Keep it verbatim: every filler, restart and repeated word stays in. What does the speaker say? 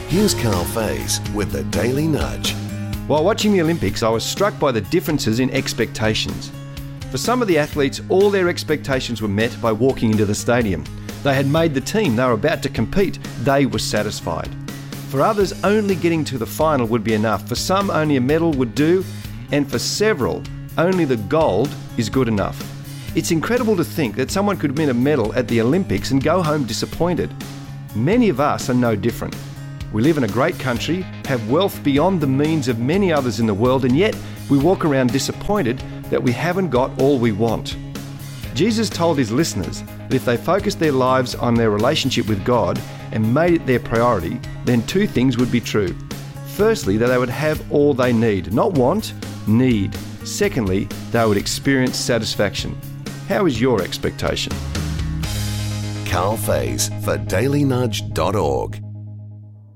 Here's Carl Faze with the Daily Nudge. While watching the Olympics, I was struck by the differences in expectations. For some of the athletes, all their expectations were met by walking into the stadium. They had made the team, they were about to compete, they were satisfied. For others, only getting to the final would be enough. For some, only a medal would do, and for several, only the gold is good enough. It's incredible to think that someone could win a medal at the Olympics and go home disappointed. Many of us are no different. We live in a great country, have wealth beyond the means of many others in the world, and yet we walk around disappointed that we haven't got all we want. Jesus told his listeners that if they focused their lives on their relationship with God and made it their priority, then two things would be true. Firstly, that they would have all they need, not want, need. Secondly, they would experience satisfaction. How is your expectation? Carl Faze for daily nudge dot org.